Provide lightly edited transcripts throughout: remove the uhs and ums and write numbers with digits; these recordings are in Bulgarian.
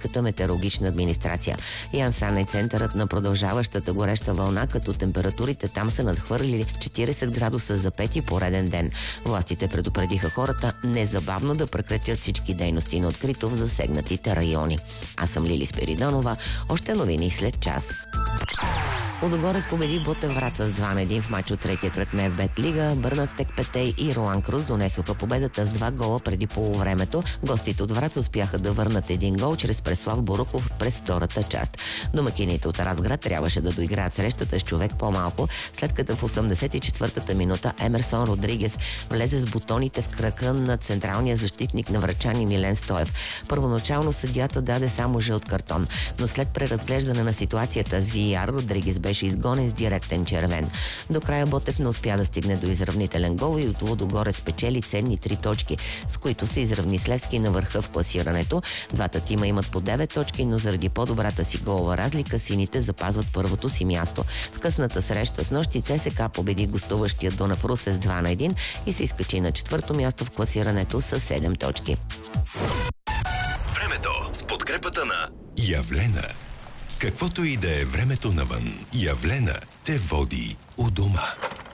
Софийската метеорологична администрация. Янсан е центърът на продължаващата гореща вълна, като температурите там са надхвърлили 40 градуса за пети пореден ден. Властите предупредиха хората незабавно да прекратят всички дейности на открито в засегнатите райони. Аз съм Лили Спиридонова. Още новини след час. Лудогорец победи Ботев Враца с 2-1 в матч от третия кръг на ФБ Лига. Бърнат Стек Петей и Ролан Круз донесоха победата с 2 гола преди полувремето. Гостите от Враца успяха да върнат един гол чрез Преслав Боруков през втората част. Домакините от Разград трябваше да доиграят срещата с човек по-малко, след като в 84-та минута Емерсон Родригес влезе с бутоните в крака на централния защитник на врачани Милен Стоев. Първоначално съдията даде само жълт картон, но след преразглеждане на ситуацията с VAR Родригес беше изгонен с директен червен. До края Ботев не успя да стигне до изравнителен гол и от Лудогорец спечели ценни 3 точки, с които се изравни с Левски на върха в класирането. Двата тима имат по 9 точки, но заради по-добрата си голова разлика сините запазват първото си място. В късната среща с нощи ЦСКА победи гостуващия Дунав Русе с 2-1 и се изкачи на 4-то място в класирането с 7 точки. Времето с подкрепата на Явлена. Каквото и да е времето навън, Явлена те води у дома.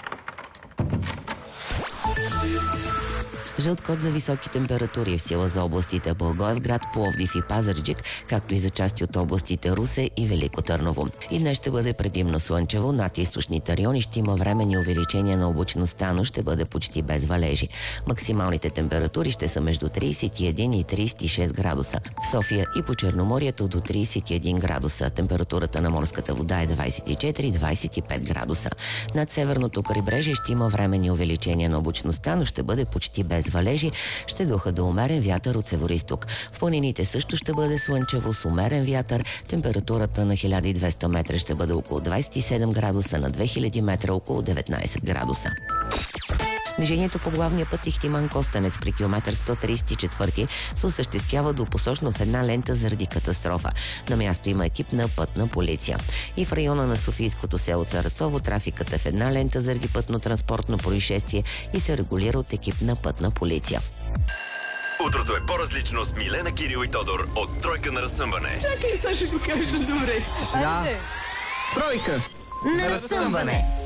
Жълт код за високи температури в сила за областите Благоевград, Пловдив и Пазарджик, както и за части от областите Русе и Велико Търново. И днес ще бъде предимно слънчево, над източните райони ще има временни увеличения на облачността, но ще бъде почти без валежи. Максималните температури ще са между 31 и 36 градуса. В София и по Черноморието до 31 градуса. Температурата на морската вода е 24-25 градуса. Над северното крайбрежие ще има временни увеличения на облачността, но ще бъде почти без валежи, ще духа до умерен вятър от североизток. В планините също ще бъде слънчево с умерен вятър. Температурата на 1200 метра ще бъде около 27 градуса, на 2000 метра около 19 градуса. Движението по главния път Ихтиман Костенец при километър 134 се осъществява двупосочно в една лента заради катастрофа. На място има екип на пътна полиция. И в района на Софийското село Царацово трафикът е в една лента заради пътно-транспортно происшествие и се регулира от екип на пътна полиция. Утрото е по-различно с Милена, Кирил и Тодор от Тройка на разсъмване. Чакай, сега ще го кажа добре. Тройка на разсъмване.